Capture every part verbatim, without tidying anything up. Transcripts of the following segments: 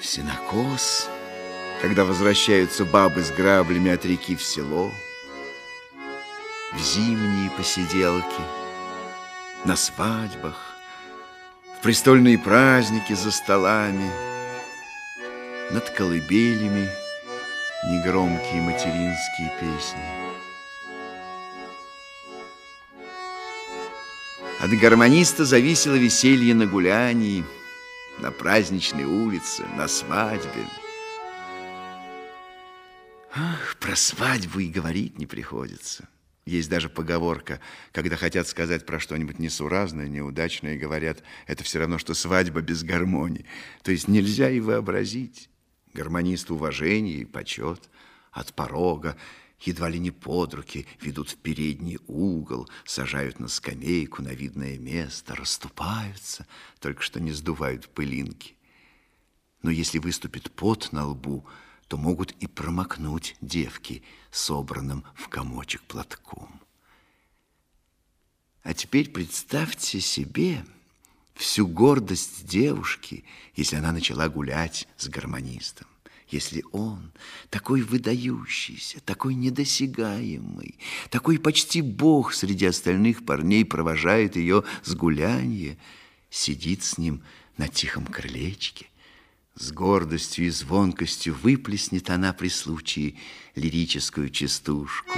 В сенокос, когда возвращаются бабы с граблями от реки в село, в зимние посиделки, на свадьбах, в престольные праздники за столами, над колыбелями негромкие материнские песни. От гармониста зависело веселье на гулянии, на праздничной улице, на свадьбе. Ах, про свадьбу и говорить не приходится. Есть даже поговорка, когда хотят сказать про что-нибудь несуразное, неудачное, говорят, это все равно, что свадьба без гармонии. То есть нельзя и вообразить. Гармонисту уважение и почет от порога, едва ли не под руки, ведут в передний угол, сажают на скамейку, на видное место, расступаются, только что не сдувают пылинки. Но если выступит пот на лбу, то могут и промокнуть девки собранным в комочек платком. А теперь представьте себе всю гордость девушки, если она начала гулять с гармонистом. Если он, такой выдающийся, такой недосягаемый, такой почти бог среди остальных парней, провожает ее с гулянья, сидит с ним на тихом крылечке, с гордостью и звонкостью выплеснет она при случае лирическую частушку.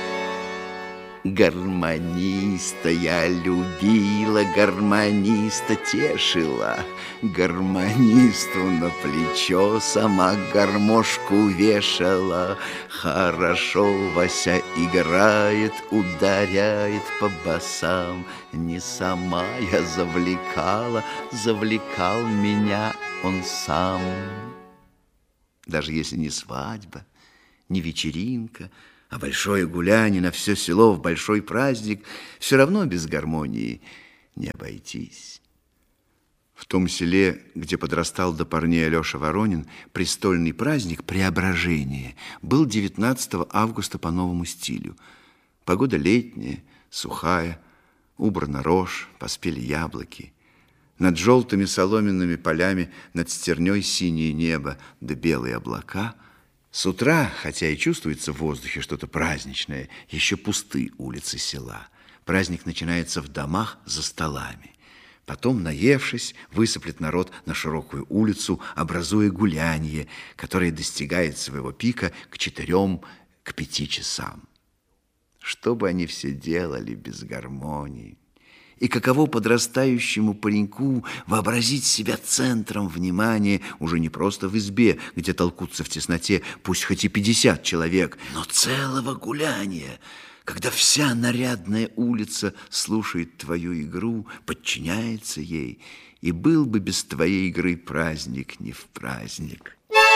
Гармониста я любила, гармониста тешила, гармонисту на плечо сама гармошку вешала. Хорошо Вася играет, ударяет по басам. Не сама я завлекала, завлекал меня он сам. Даже если не свадьба, не вечеринка, а большое гуляние на все село в большой праздник, все равно без гармонии не обойтись. В том селе, где подрастал до парней Алеша Воронин, престольный праздник Преображения был девятнадцатого августа по новому стилю. Погода летняя, сухая, убрана рожь, поспели яблоки. Над желтыми соломенными полями, над стерней синее небо да белые облака. С утра, хотя и чувствуется в воздухе что-то праздничное, еще пусты улицы села. Праздник начинается в домах за столами. Потом, наевшись, высыплет народ на широкую улицу, образуя гулянье, которое достигает своего пика к четырем, к пяти часам. Что бы они все делали без гармонии? И каково подрастающему пареньку вообразить себя центром внимания уже не просто в избе, где толкутся в тесноте пусть хоть и пятьдесят человек, но целого гуляния, когда вся нарядная улица слушает твою игру, подчиняется ей, и был бы без твоей игры праздник не в праздник.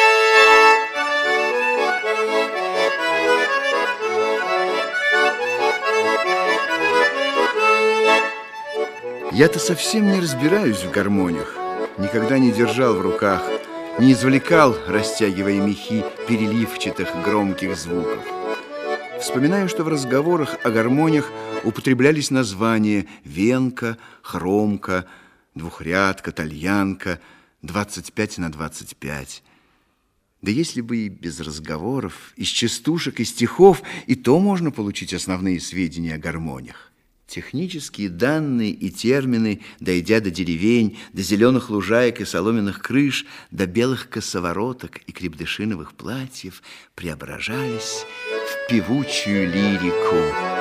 Я-то совсем не разбираюсь в гармониях, никогда не держал в руках, не извлекал, растягивая мехи, переливчатых громких звуков. Вспоминаю, что в разговорах о гармониях употреблялись названия венка, хромка, двухрядка, тальянка, двадцать пять на двадцать пять. Да если бы и без разговоров, из частушек и стихов, и то можно получить основные сведения о гармониях. Технические данные и термины, дойдя до деревень, до зеленых лужаек и соломенных крыш, до белых косовороток и крепдышиновых платьев, преображались в певучую лирику.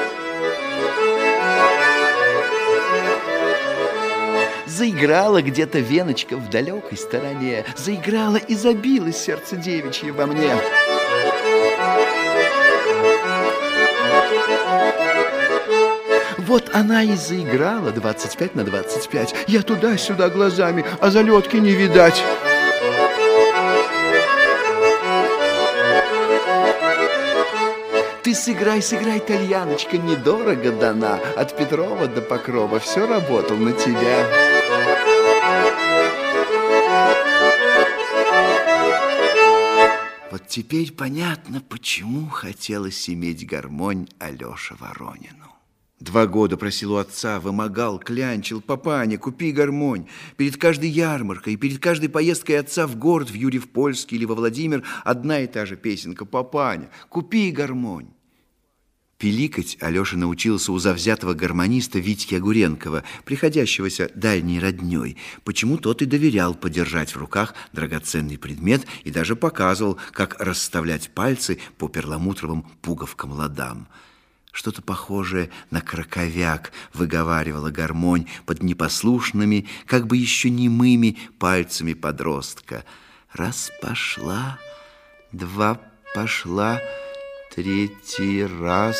Заиграла где-то веночка в далекой стороне, заиграла и забилось сердце девичье во мне. Вот она и заиграла двадцать пять на двадцать пять. Я туда-сюда глазами, а залетки не видать. Ты сыграй, сыграй, тальяночка, недорого дана. От Петрова до Покрова все работал на тебя. Вот теперь понятно, почему хотелось иметь гармонь Алёше Воронину. Два года просил у отца, вымогал, клянчил: папаня, купи гармонь. Перед каждой ярмаркой, перед каждой поездкой отца в город, в Юрьев-Польский или во Владимир, одна и та же песенка: папаня, купи гармонь. Пиликать Алеша научился у завзятого гармониста Витьки Огуренкова, приходящегося дальней роднёй. Почему тот и доверял подержать в руках драгоценный предмет и даже показывал, как расставлять пальцы по перламутровым пуговкам ладам. Что-то похожее на краковяк выговаривала гармонь под непослушными, как бы еще немыми пальцами подростка. Раз пошла, два пошла, третий раз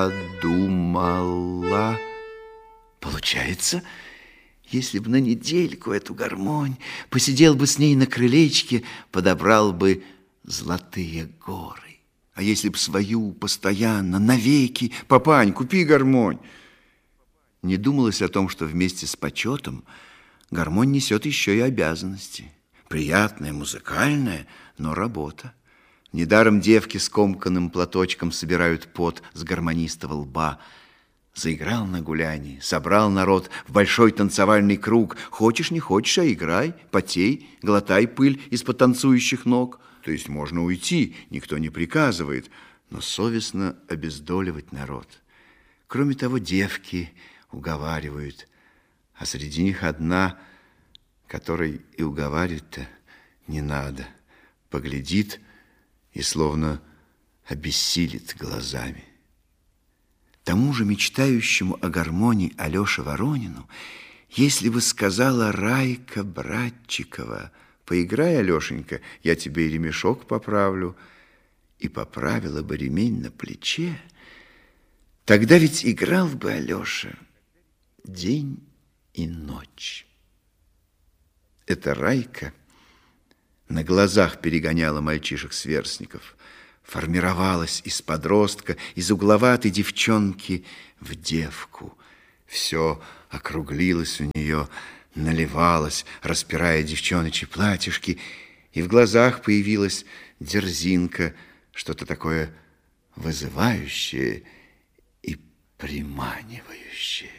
подумала. Получается, если бы на недельку эту гармонь, посидел бы с ней на крылечке, подобрал бы золотые горы. А если б свою постоянно, навеки: папань, купи гармонь. Не думалось о том, что вместе с почетом гармонь несет еще и обязанности. Приятная, музыкальная, но работа. Недаром девки с комканным платочком собирают пот с гармонистова лба. Заиграл на гулянии, собрал народ в большой танцевальный круг. Хочешь, не хочешь, а играй, потей, глотай пыль из-под танцующих ног. То есть можно уйти, никто не приказывает, но совестно обездоливать народ. Кроме того, девки уговаривают, а среди них одна, которой и уговаривать-то не надо. Поглядит и словно обессилит глазами. Тому же мечтающему о гармонии Алёше Воронину, если бы сказала Райка Братчикова: поиграй, Алешенька, я тебе и ремешок поправлю, и поправила бы ремень на плече, тогда ведь играл бы Алеша день и ночь. Эта Райка на глазах перегоняла мальчишек-сверстников, формировалась из подростка, из угловатой девчонки в девку. Все округлилось у нее, наливалась, распирая девчоночьи платьишки, и в глазах появилась дерзинка, что-то такое вызывающее и приманивающее.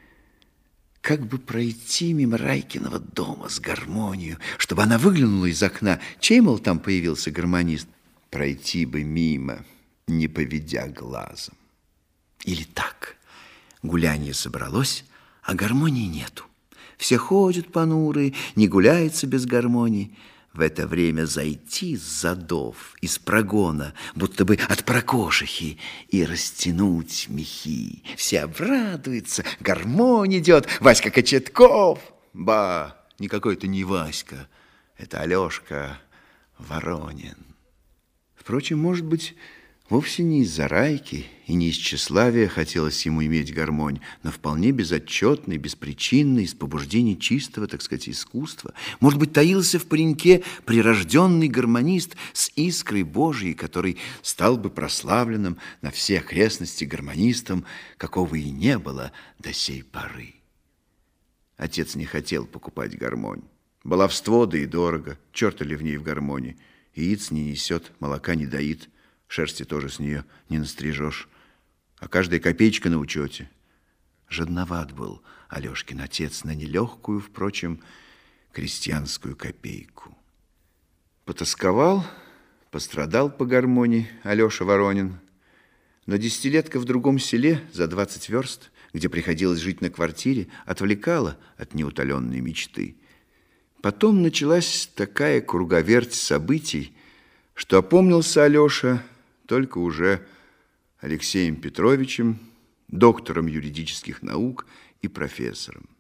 Как бы пройти мимо Райкиного дома с гармонией, чтобы она выглянула из окна, чей, мол, там появился гармонист? Пройти бы мимо, не поведя глазом. Или так: гулянье собралось, а гармонии нету. Все ходят понурые, не гуляется без гармонии. В это время зайти с задов, из прогона, будто бы от прокошихи, и растянуть мехи. Все обрадуются: гармонь идет, Васька Кочетков. Ба, никакой это не Васька, это Алешка Воронин. Впрочем, может быть, вовсе не из-за Райки и не из тщеславия хотелось ему иметь гармонь, но вполне безотчетный, беспричинный, из побуждений чистого, так сказать, искусства. Может быть, таился в пареньке прирожденный гармонист с искрой Божией, который стал бы прославленным на все окрестности гармонистом, какого и не было до сей поры. Отец не хотел покупать гармонь. Баловство, да и дорого, черта ли в ней в гармонии. Яиц не несет, молока не доит, шерсти тоже с нее не настрижешь, а каждая копеечка на учете. Жадноват был Алешкин отец на нелегкую, впрочем, крестьянскую копейку. Потасковал, пострадал по гармонии Алеша Воронин, но десятилетка в другом селе за двадцать верст, где приходилось жить на квартире, отвлекала от неутоленной мечты. Потом началась такая круговерть событий, что опомнился Алеша только уже Алексеем Петровичем, доктором юридических наук и профессором.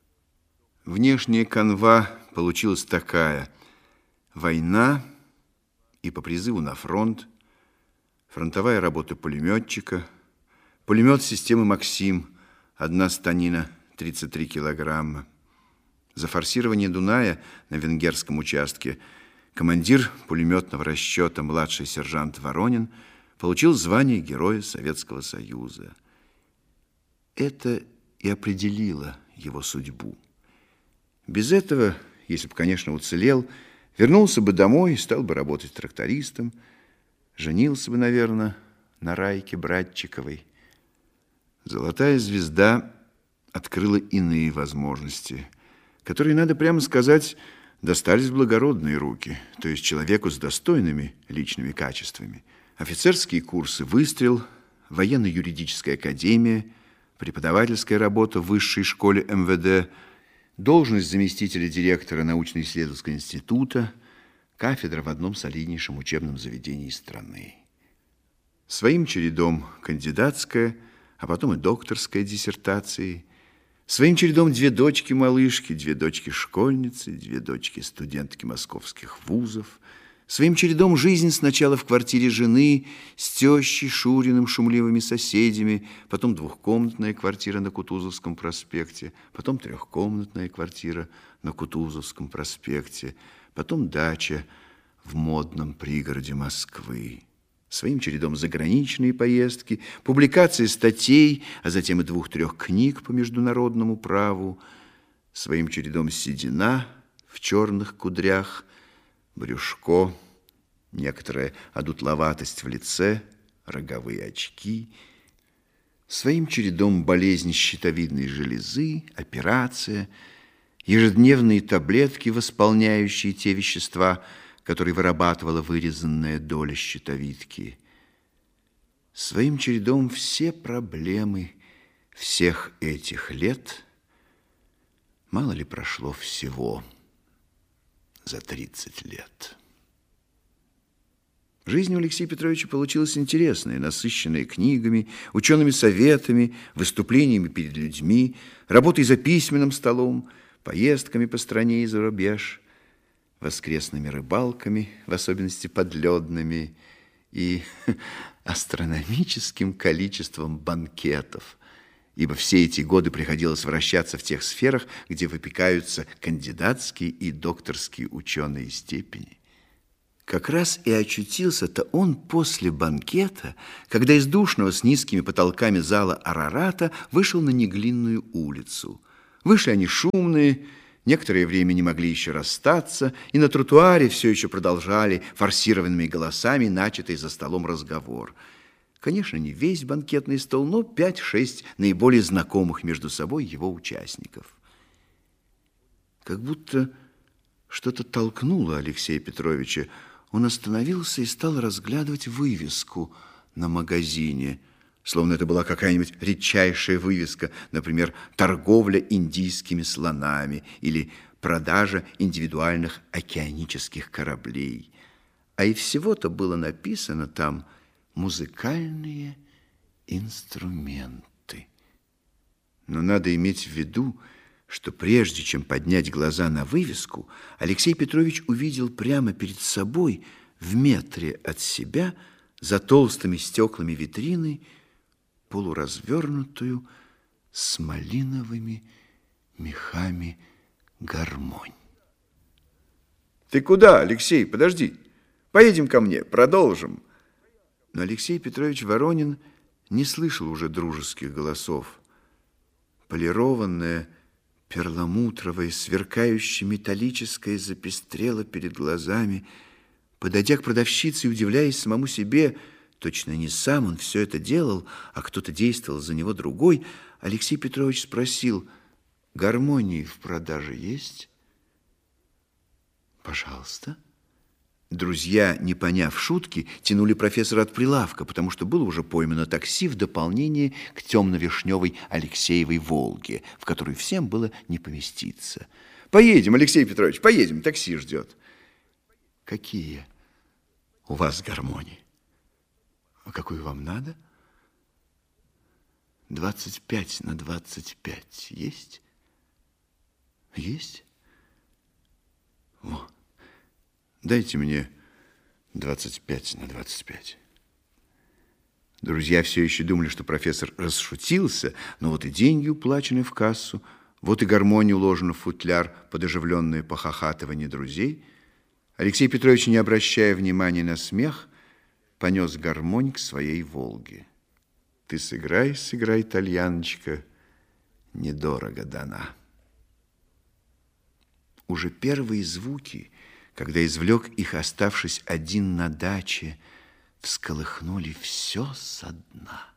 Внешняя канва получилась такая: война и по призыву на фронт, фронтовая работа пулеметчика, пулемет системы «Максим», одна станина, тридцать три килограмма. За форсирование Дуная на венгерском участке командир пулеметного расчета младший сержант Воронин получил звание Героя Советского Союза. Это и определило его судьбу. Без этого, если бы, конечно, уцелел, вернулся бы домой, стал бы работать трактористом, женился бы, наверное, на Райке Братчиковой. Золотая звезда открыла иные возможности, которые, надо прямо сказать, достались в благородные руки, то есть человеку с достойными личными качествами. Офицерские курсы «Выстрел», военно-юридическая академия, преподавательская работа в высшей школе эм вэ дэ, должность заместителя директора научно-исследовательского института, кафедра в одном солиднейшем учебном заведении страны. Своим чередом кандидатская, а потом и докторская диссертации, своим чередом две дочки-малышки, две дочки-школьницы, две дочки-студентки московских вузов, своим чередом жизнь сначала в квартире жены с тещей, Шуриным, шумливыми соседями, потом двухкомнатная квартира на Кутузовском проспекте, потом трехкомнатная квартира на Кутузовском проспекте, потом дача в модном пригороде Москвы. Своим чередом заграничные поездки, публикации статей, а затем и двух-трех книг по международному праву, своим чередом седина в черных кудрях, брюшко, некоторая одутловатость в лице, роговые очки, своим чередом болезнь щитовидной железы, операция, ежедневные таблетки, восполняющие те вещества, которые вырабатывала вырезанная доля щитовидки. Своим чередом все проблемы всех этих лет, мало ли прошло всего за тридцать лет. Жизнь у Алексея Петровича получилась интересная, насыщенная книгами, учеными советами, выступлениями перед людьми, работой за письменным столом, поездками по стране и за рубеж, воскресными рыбалками, в особенности подледными, и астрономическим количеством банкетов, ибо все эти годы приходилось вращаться в тех сферах, где выпекаются кандидатские и докторские ученые степени. Как раз и очутился-то он после банкета, когда из душного с низкими потолками зала Арарата вышел на Неглинную улицу. Вышли они шумные, некоторое время не могли еще расстаться, и на тротуаре все еще продолжали форсированными голосами начатый за столом разговор. Конечно, не весь банкетный стол, но пять-шесть наиболее знакомых между собой его участников. Как будто что-то толкнуло Алексея Петровича. Он остановился и стал разглядывать вывеску на магазине, словно это была какая-нибудь редчайшая вывеска, например, «Торговля индийскими слонами» или «Продажа индивидуальных океанических кораблей». А и всего-то было написано там «Музыкальные инструменты». Но надо иметь в виду, что прежде чем поднять глаза на вывеску, Алексей Петрович увидел прямо перед собой, в метре от себя, за толстыми стеклами витрины, полуразвернутую с малиновыми мехами гармонь. «Ты куда, Алексей? Подожди. Поедем ко мне, продолжим». Но Алексей Петрович Воронин не слышал уже дружеских голосов. Полированная, перламутровая, сверкающая металлическая запестрела перед глазами. Подойдя к продавщице и удивляясь самому себе, точно не сам он все это делал, а кто-то действовал за него другой, Алексей Петрович спросил: «Гармонии в продаже есть?» «Пожалуйста». Друзья, не поняв шутки, тянули профессора от прилавка, потому что было уже поймано такси в дополнение к темно-вишневой Алексеевой «Волге», в которую всем было не поместиться. «Поедем, Алексей Петрович, поедем, такси ждет». «Какие у вас гармонии? А какую вам надо?» «Двадцать пять на двадцать пять есть?» «Есть?» «Во, дайте мне двадцать пять на двадцать пять». Друзья все еще думали, что профессор расшутился, но вот и деньги уплачены в кассу, вот и гармония уложена в футляр под оживленное похохатывание друзей. Алексей Петрович, не обращая внимания на смех, понес гармонь к своей «Волге». «Ты сыграй, сыграй, тальяночка, недорого дана». Уже первые звуки, когда извлек их, оставшись один на даче, всколыхнули все со дна.